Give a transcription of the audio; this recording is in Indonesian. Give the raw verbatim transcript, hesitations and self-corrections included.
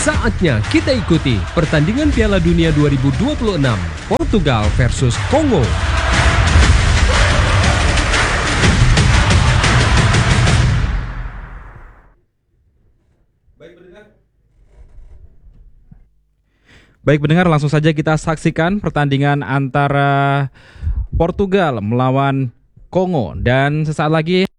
Saatnya kita ikuti pertandingan Piala Dunia dua ribu dua puluh enam, Portugal versus Kongo. Baik pendengar, langsung saja kita saksikan pertandingan antara Portugal melawan Kongo. Dan sesaat lagi